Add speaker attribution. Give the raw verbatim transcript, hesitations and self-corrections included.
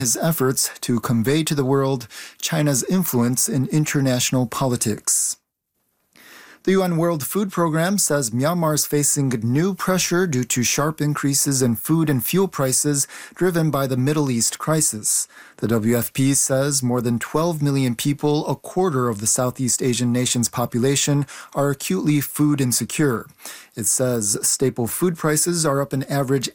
Speaker 1: his efforts to convey to the world China's influence in international politics. The U N World Food Programme says Myanmar is facing new pressure due to sharp increases in food and fuel prices driven by the Middle East crisis. The W F P says more than twelve million people, a quarter of the Southeast Asian nation's population, are acutely food insecure. It says staple food prices are up an average